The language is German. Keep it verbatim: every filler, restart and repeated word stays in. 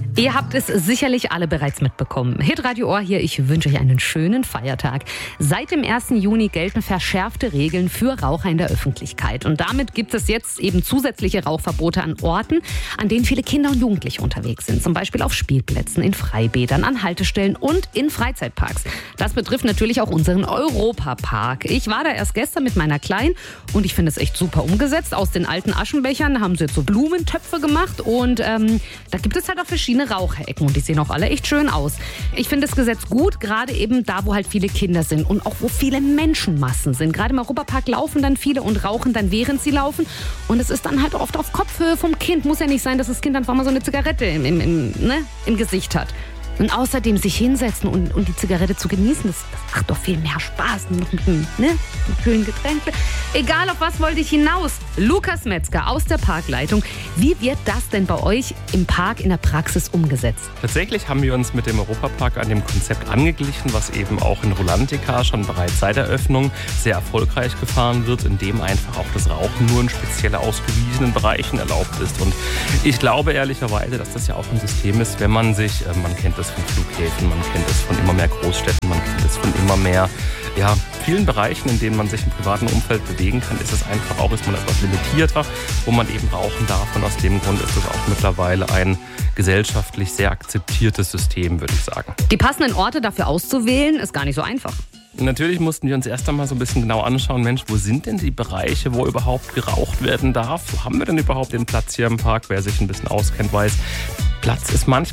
Ihr habt es sicherlich alle bereits mitbekommen. Hitradio Ohr hier, ich wünsche euch einen schönen Feiertag. Seit dem ersten Juni gelten verschärfte Regeln für Raucher in der Öffentlichkeit. Und damit gibt es jetzt eben zusätzliche Rauchverbote an Orten, an denen viele Kinder und Jugendliche unterwegs sind. Zum Beispiel auf Spielplätzen, in Freibädern, an Haltestellen und in Freizeitparks. Das betrifft natürlich auch unseren Europapark. Ich war da erst gestern mit meiner Kleinen und ich finde es echt super umgesetzt. Aus den alten Aschenbechern haben sie jetzt so Blumentöpfe gemacht und ähm, da gibt es halt auch verschiedene Raucherecken und die sehen auch alle echt schön aus. Ich finde das Gesetz gut, gerade eben da, wo halt viele Kinder sind und auch wo viele Menschenmassen sind. Gerade im Europapark laufen dann viele und rauchen dann, während sie laufen. Und es ist dann halt oft auf Kopfhöhe vom Kind. Muss ja nicht sein, dass das Kind einfach mal so eine Zigarette im, im, im, ne, im Gesicht hat. Und außerdem sich hinsetzen und, und die Zigarette zu genießen, das, das macht doch viel mehr Spaß. Noch mit einem ne, mit schönen Getränken. Egal, auf was wollte ich hinaus. Lukas Metzger aus der Parkleitung. Wie wird das denn bei euch im Park in der Praxis umgesetzt? Tatsächlich haben wir uns mit dem Europapark an dem Konzept angeglichen, was eben auch in Rulantica schon bereits seit Eröffnung sehr erfolgreich gefahren wird, in dem einfach auch das Rauchen nur in speziell ausgewiesenen Bereichen erlaubt ist. Und ich glaube ehrlicherweise, dass das ja auch ein System ist, wenn man sich, äh, man kennt das von Flughäfen, man kennt es von immer mehr Großstädten, man kennt es von immer mehr, ja, vielen Bereichen, in denen man sich im privaten Umfeld bewegen kann, ist es einfach auch, ist man etwas limitierter, wo man eben rauchen darf. Und aus dem Grund ist es auch mittlerweile ein gesellschaftlich sehr akzeptiertes System, würde ich sagen. Die passenden Orte dafür auszuwählen, ist gar nicht so einfach. Natürlich mussten wir uns erst einmal so ein bisschen genau anschauen, Mensch, wo sind denn die Bereiche, wo überhaupt geraucht werden darf? Wo haben wir denn überhaupt den Platz hier im Park? Wer sich ein bisschen auskennt, weiß, Platz ist manchmal